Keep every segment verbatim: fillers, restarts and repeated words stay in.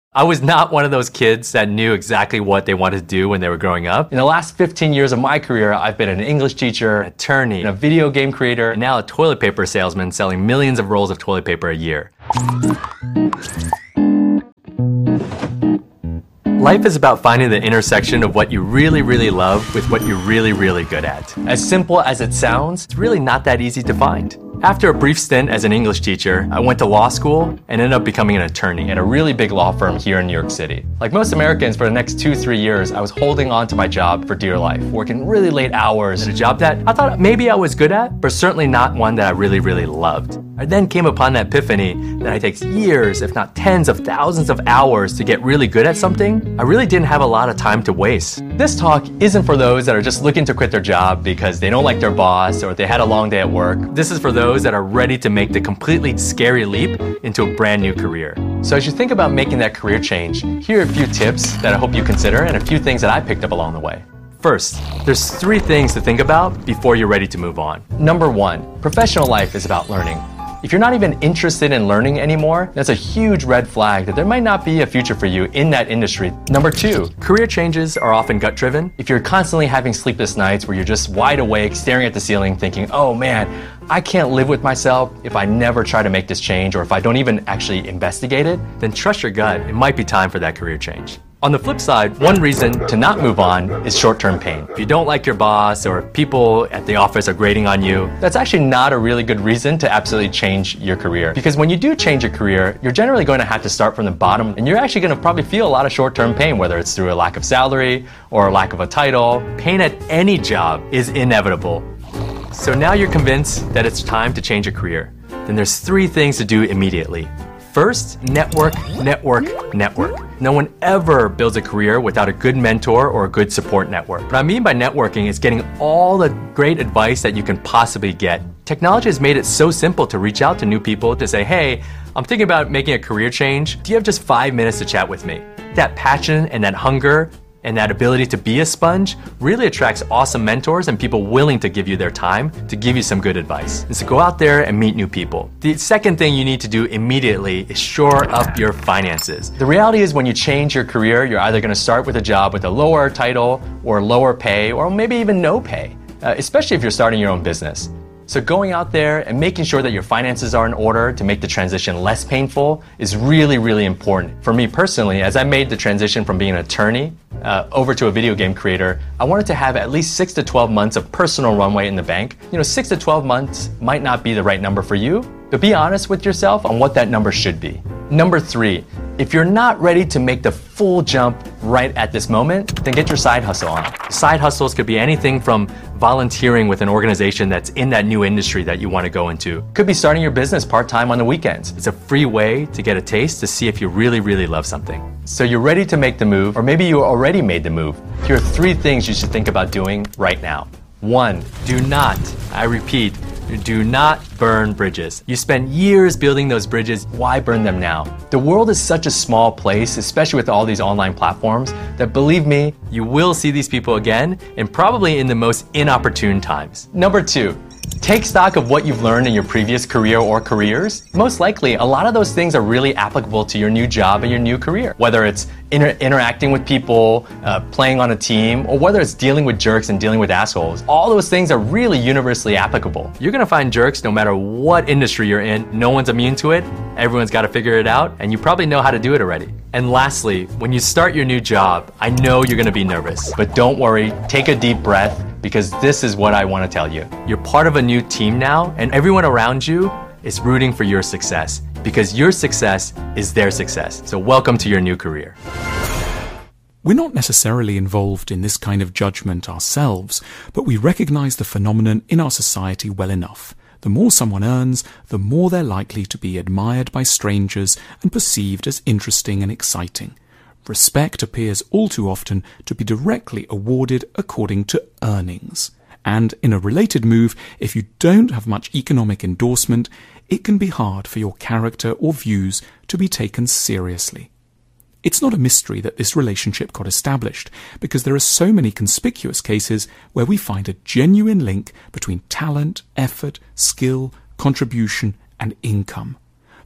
I was not one of those kids that knew exactly what they wanted to do when they were growing up. In the last fifteen years of my career, I've been an English teacher, attorney, a video game creator, and now a toilet paper salesman selling millions of rolls of toilet paper a year. Life is about finding the intersection of what you really, really love with what you're really, really good at. As simple as it sounds, it's really not that easy to find. After a brief stint as an English teacher, I went to law school and ended up becoming an attorney at a really big law firm here in New York City. Like most Americans, for the next two, three years, I was holding on to my job for dear life, working really late hours at a job that I thought maybe I was good at, but certainly not one that I really, really loved. I then came upon that epiphany that it takes years, if not tens of thousands of hours to get really good at something. I really didn't have a lot of time to waste. This talk isn't for those that are just looking to quit their job because they don't like their boss or they had a long day at work. This is for those that are ready to make the completely scary leap into a brand new career. So as you think about making that career change, here are a few tips that I hope you consider and a few things that I picked up along the way. First, there's three things to think about before you're ready to move on. Number one, professional life is about learning. If you're not even interested in learning anymore, that's a huge red flag that there might not be a future for you in that industry. Number two, career changes are often gut-driven. If you're constantly having sleepless nights where you're just wide awake, staring at the ceiling, thinking, oh man, I can't live with myself if I never try to make this change or if I don't even actually investigate it, then trust your gut. It might be time for that career change. On the flip side, one reason to not move on is short-term pain. If you don't like your boss or people at the office are grating on you, that's actually not a really good reason to absolutely change your career. Because when you do change your career, you're generally going to have to start from the bottom and you're actually going to probably feel a lot of short-term pain, whether it's through a lack of salary or a lack of a title. Pain at any job is inevitable. So now you're convinced that it's time to change your career. Then there's three things to do immediately. First, network, network, network. No one ever builds a career without a good mentor or a good support network. What I mean by networking is getting all the great advice that you can possibly get. Technology has made it so simple to reach out to new people to say, hey, I'm thinking about making a career change. Do you have just five minutes to chat with me? That passion and that hunger and that ability to be a sponge really attracts awesome mentors and people willing to give you their time to give you some good advice. And so go out there and meet new people. The second thing you need to do immediately is shore up your finances. The reality is when you change your career, you're either going to start with a job with a lower title or lower pay or maybe even no pay, uh, especially if you're starting your own business. So going out there and making sure that your finances are in order to make the transition less painful is really, really important. For me personally, as I made the transition from being an attorney uh, over to a video game creator, I wanted to have at least six to twelve months of personal runway in the bank. You know, six to twelve months might not be the right number for you, but be honest with yourself on what that number should be. Number three, if you're not ready to make the full jump right at this moment, then get your side hustle on. Side hustles could be anything from volunteering with an organization that's in that new industry that you want to go into. Could be starting your business part-time on the weekends. It's a free way to get a taste to see if you really, really love something. So you're ready to make the move, or maybe you already made the move. Here are three things you should think about doing right now. One, do not, I repeat, do not burn bridges. You spent years building those bridges. Why burn them now? The world is such a small place, especially with all these online platforms, that believe me, you will see these people again and probably in the most inopportune times. Number two, take stock of what you've learned in your previous career or careers. Most likely, a lot of those things are really applicable to your new job and your new career. Whether it's inter- interacting with people, uh, playing on a team, or whether it's dealing with jerks and dealing with assholes, all those things are really universally applicable. You're gonna find jerks no matter what industry you're in. No one's immune to it. Everyone's gotta figure it out, and you probably know how to do it already. And lastly, when you start your new job, I know you're gonna be nervous, but don't worry, take a deep breath, because this is what I want to tell you. You're part of a new team now, and everyone around you is rooting for your success, because your success is their success. So welcome to your new career. We're not necessarily involved in this kind of judgment ourselves, but we recognize the phenomenon in our society well enough. The more someone earns, the more they're likely to be admired by strangers and perceived as interesting and exciting. Respect appears all too often to be directly awarded according to earnings. And in a related move, if you don't have much economic endorsement, it can be hard for your character or views to be taken seriously. It's not a mystery that this relationship got established, because there are so many conspicuous cases where we find a genuine link between talent, effort, skill, contribution, and income.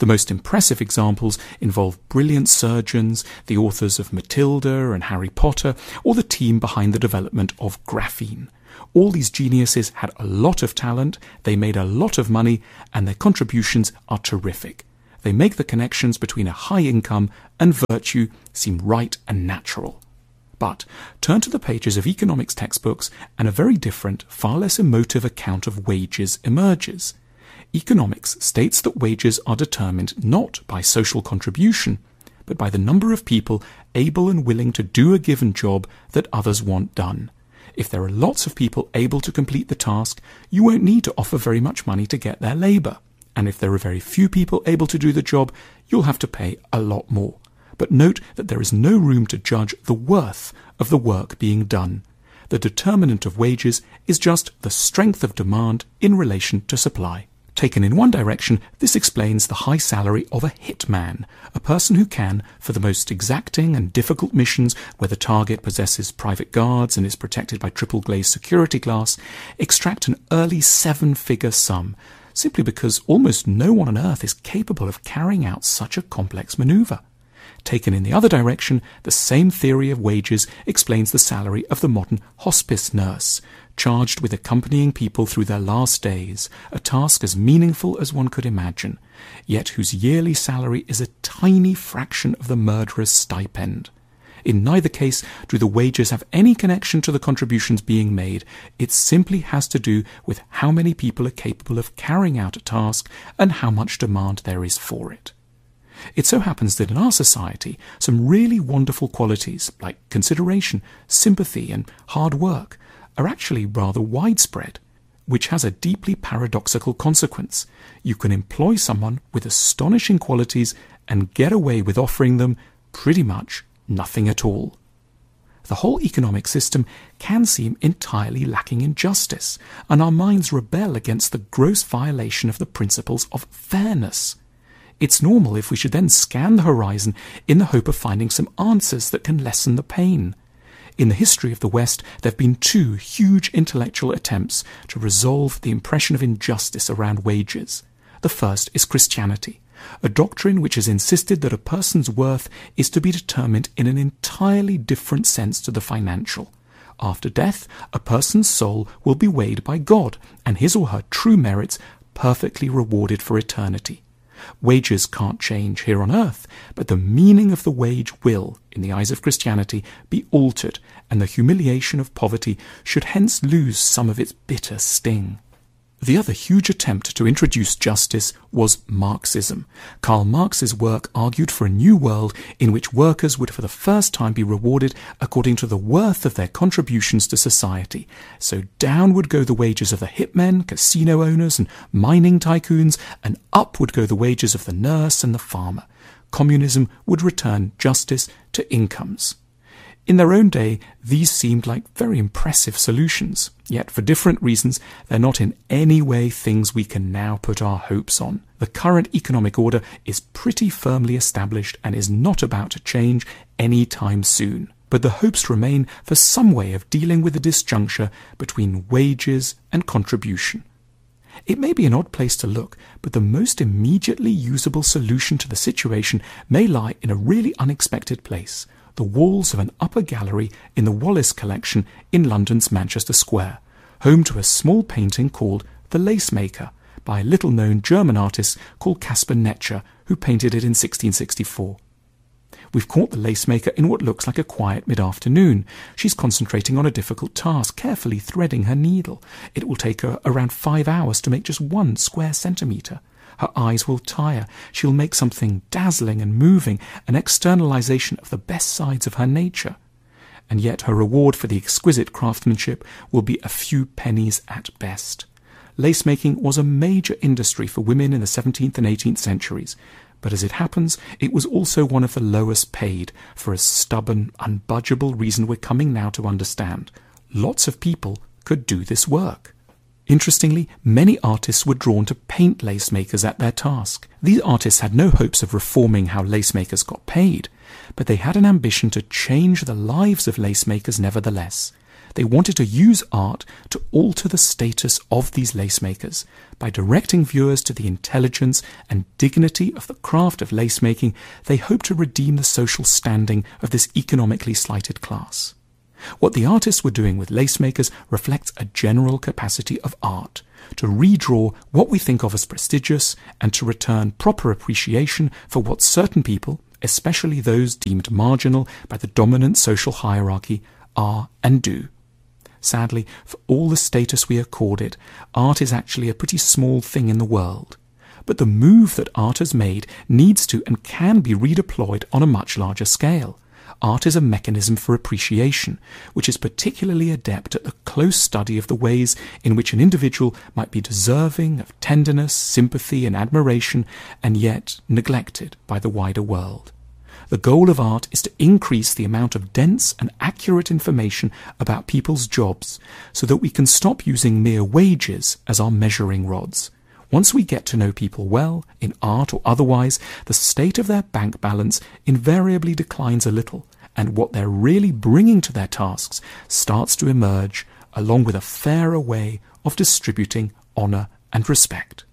The most impressive examples involve brilliant surgeons, the authors of Matilda and Harry Potter, or the team behind the development of graphene. All these geniuses had a lot of talent, they made a lot of money, and their contributions are terrific. They make the connections between a high income and virtue seem right and natural. But turn to the pages of economics textbooks and a very different, far less emotive account of wages emerges. Economics states that wages are determined not by social contribution, but by the number of people able and willing to do a given job that others want done. If there are lots of people able to complete the task, you won't need to offer very much money to get their labour. And if there are very few people able to do the job, you'll have to pay a lot more. But note that there is no room to judge the worth of the work being done. The determinant of wages is just the strength of demand in relation to supply. Taken in one direction, this explains the high salary of a hitman, a person who can, for the most exacting and difficult missions where the target possesses private guards and is protected by triple glazed security glass, extract an early seven-figure sum, simply because almost no one on Earth is capable of carrying out such a complex maneuver. Taken in the other direction, the same theory of wages explains the salary of the modern hospice nurse, charged with accompanying people through their last days, a task as meaningful as one could imagine, yet whose yearly salary is a tiny fraction of the murderer's stipend. In neither case do the wages have any connection to the contributions being made. It simply has to do with how many people are capable of carrying out a task and how much demand there is for it. It so happens that in our society, some really wonderful qualities like consideration, sympathy, and hard work are actually rather widespread, which has a deeply paradoxical consequence. You can employ someone with astonishing qualities and get away with offering them pretty much nothing at all. The whole economic system can seem entirely lacking in justice, and our minds rebel against the gross violation of the principles of fairness. It's normal if we should then scan the horizon in the hope of finding some answers that can lessen the pain. In the history of the West, there have been two huge intellectual attempts to resolve the impression of injustice around wages. The first is Christianity, a doctrine which has insisted that a person's worth is to be determined in an entirely different sense to the financial. After death, a person's soul will be weighed by God, and his or her true merits perfectly rewarded for eternity. Wages can't change here on earth, but the meaning of the wage will, in the eyes of Christianity, be altered, and the humiliation of poverty should hence lose some of its bitter sting. The other huge attempt to introduce justice was Marxism. Karl Marx's work argued for a new world in which workers would for the first time be rewarded according to the worth of their contributions to society. So down would go the wages of the hitmen, casino owners, and mining tycoons, and up would go the wages of the nurse and the farmer. Communism would return justice to incomes. In their own day, these seemed like very impressive solutions, yet for different reasons, they're not in any way things we can now put our hopes on. The current economic order is pretty firmly established and is not about to change any time soon. But the hopes remain for some way of dealing with the disjuncture between wages and contribution. It may be an odd place to look, but the most immediately usable solution to the situation may lie in a really unexpected place: the walls of an upper gallery in the Wallace Collection in London's Manchester Square, home to a small painting called The Lace Maker by a little-known German artist called Caspar Netscher, who painted it in sixteen sixty-four. We've caught the lace maker in what looks like a quiet mid-afternoon. She's concentrating on a difficult task, carefully threading her needle. It will take her around five hours to make just one square centimetre. Her eyes will tire. She'll make something dazzling and moving, an externalization of the best sides of her nature. And yet her reward for the exquisite craftsmanship will be a few pennies at best. Lace-making was a major industry for women in the seventeenth and eighteenth centuries, but as it happens, it was also one of the lowest paid, for a stubborn, unbudgeable reason we're coming now to understand. Lots of people could do this work. Interestingly, many artists were drawn to paint lace makers at their task. These artists had no hopes of reforming how lace makers got paid, but they had an ambition to change the lives of lace makers nevertheless. they wanted to use art to alter the status of these lacemakers. By directing viewers to the intelligence and dignity of the craft of lacemaking, they hoped to redeem the social standing of this economically slighted class. What the artists were doing with lacemakers reflects a general capacity of art to redraw what we think of as prestigious and to return proper appreciation for what certain people, especially those deemed marginal by the dominant social hierarchy, are and do. Sadly, for all the status we accord it, art is actually a pretty small thing in the world. But the move that art has made needs to and can be redeployed on a much larger scale. Art is a mechanism for appreciation, which is particularly adept at the close study of the ways in which an individual might be deserving of tenderness, sympathy, and admiration, and yet neglected by the wider world. The goal of art is to increase the amount of dense and accurate information about people's jobs so that we can stop using mere wages as our measuring rods. Once we get to know people well, in art or otherwise, the state of their bank balance invariably declines a little, and what they're really bringing to their tasks starts to emerge, along with a fairer way of distributing honour and respect.